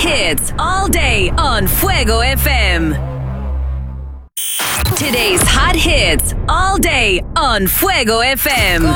hits all day on Fuego FM. Today's hot hits all day on Fuego FM.